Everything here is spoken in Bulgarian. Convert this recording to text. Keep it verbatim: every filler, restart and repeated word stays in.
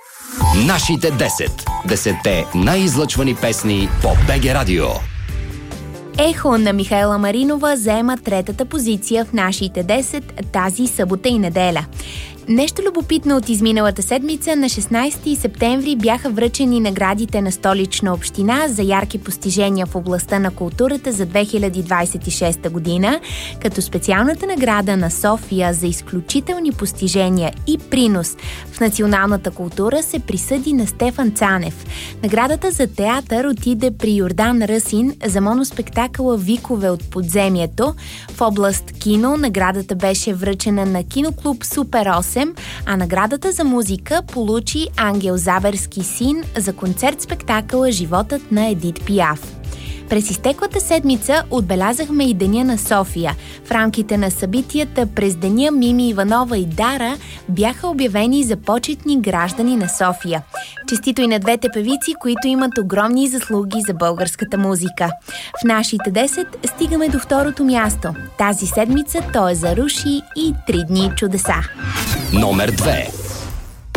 Нашите десет. Десетте най-излъчвани песни по БГ Радио. Ехо на Михаела Маринова заема третата позиция в нашите десет тази събота и неделя. Нещо любопитно от изминалата седмица, на шестнайсети септември бяха връчени наградите на Столична община за ярки постижения в областта на културата за две хиляди двайсет и шеста година, като специалната награда на София за изключителни постижения и принос в националната култура се присъди на Стефан Цанев. Наградата за театър отиде при Йордан Ръсин за моноспектакъла «Викове от подземието». В област кино наградата беше връчена на киноклуб Супер осем, а наградата за музика получи Ангел Заберски син за концерт-спектакъла «Животът на Едит Пиаф». През изтеклата седмица отбелязахме и Деня на София. В рамките на събитията през деня Мими Иванова и Дара бяха обявени за почетни граждани на София. Честито и на двете певици, които имат огромни заслуги за българската музика. В нашите десет стигаме до второто място. Тази седмица то е за Руши и Три дни чудеса. Номер две.